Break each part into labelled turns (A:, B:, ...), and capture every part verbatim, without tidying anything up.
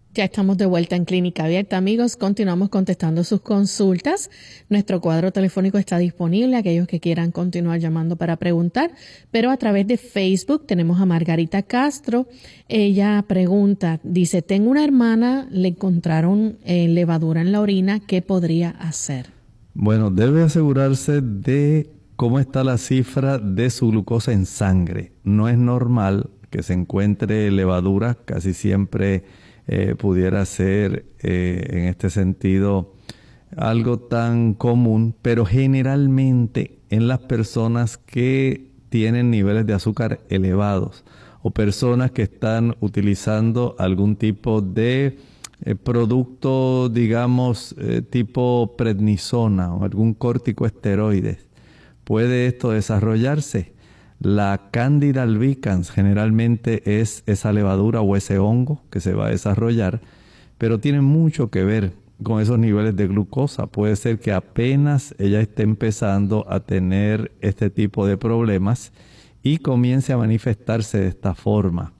A: Ya estamos de vuelta en Clínica Abierta, amigos. Continuamos contestando sus consultas. Nuestro cuadro telefónico está disponible, aquellos que quieran continuar llamando para preguntar. Pero a través de Facebook tenemos a Margarita Castro. Ella pregunta, dice, tengo una hermana, le encontraron eh, levadura en la orina, ¿qué podría hacer?
B: Bueno, debe asegurarse de cómo está la cifra de su glucosa en sangre. No es normal que se encuentre levadura, casi siempre Eh, pudiera ser eh, en este sentido algo tan común, pero generalmente en las personas que tienen niveles de azúcar elevados o personas que están utilizando algún tipo de eh, producto, digamos, eh, tipo prednisona o algún corticoesteroide, puede esto desarrollarse. La Candida albicans generalmente es esa levadura o ese hongo que se va a desarrollar, pero tiene mucho que ver con esos niveles de glucosa. Puede ser que apenas ella esté empezando a tener este tipo de problemas y comience a manifestarse de esta forma.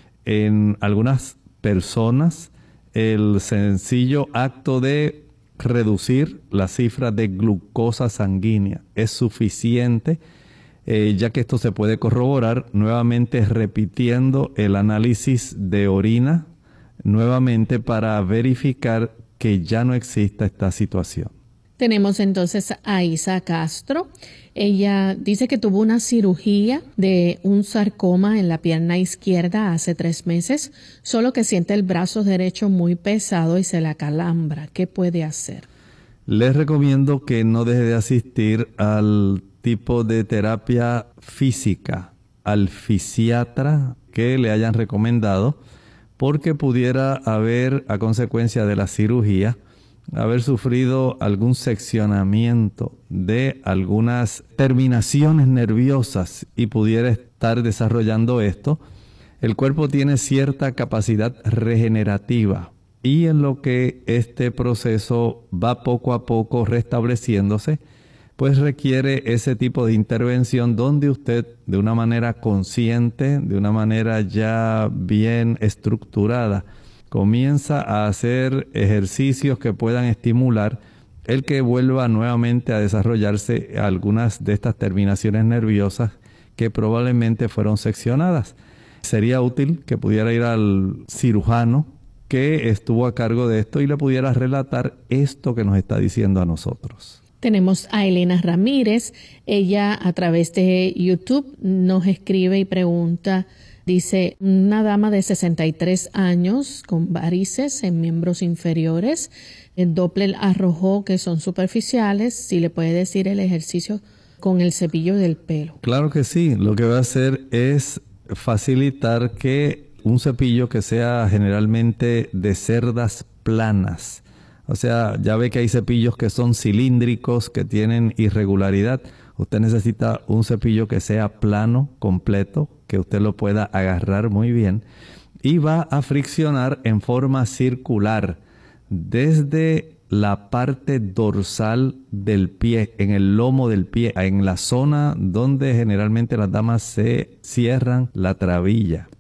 B: En algunas personas, el sencillo acto de reducir la cifra de glucosa sanguínea es suficiente, Eh, ya que esto se puede corroborar nuevamente repitiendo el análisis de orina nuevamente para verificar que ya no exista esta situación.
A: Tenemos entonces a Isa Castro. Ella dice que tuvo una cirugía de un sarcoma en la pierna izquierda hace tres meses, solo que siente el brazo derecho muy pesado y se la calambra. ¿Qué puede hacer?
B: Les recomiendo que no deje de asistir al tipo de terapia física, al fisiatra que le hayan recomendado, porque pudiera haber, a consecuencia de la cirugía, haber sufrido algún seccionamiento de algunas terminaciones nerviosas y pudiera estar desarrollando esto. El cuerpo tiene cierta capacidad regenerativa y en lo que este proceso va poco a poco restableciéndose, pues requiere ese tipo de intervención donde usted de una manera consciente, de una manera ya bien estructurada, comienza a hacer ejercicios que puedan estimular el que vuelva nuevamente a desarrollarse algunas de estas terminaciones nerviosas que probablemente fueron seccionadas. Sería útil que pudiera ir al cirujano que estuvo a cargo de esto y le pudiera relatar esto que nos está diciendo a nosotros.
A: Tenemos a Elena Ramírez. Ella a través de YouTube nos escribe y pregunta, dice, una dama de sesenta y tres años con varices en miembros inferiores, el Doppler arrojó que son superficiales, si le puede decir el ejercicio con el cepillo del pelo.
B: Claro que sí, lo que va a hacer es facilitar que un cepillo que sea generalmente de cerdas planas, o sea, ya ve que hay cepillos que son cilíndricos, que tienen irregularidad. Usted necesita un cepillo que sea plano, completo, que usted lo pueda agarrar muy bien. Y va a friccionar en forma circular desde la parte dorsal del pie, en el lomo del pie, en la zona donde generalmente las damas se cierran la trabilla.